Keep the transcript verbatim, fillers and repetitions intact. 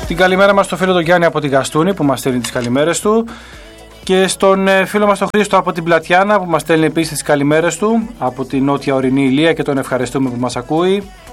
Την καλημέρα μας στο φίλο τον Γιάννη από την Γαστούνη που μας στέλνει τις καλημέρες του. Και στον φίλο μας τον Χρήστο από την Πλατιάνα που μας στέλνει επίσης τις καλημέρες του από την νότια ορεινή Ηλία και τον ευχαριστούμε που μας ακούει.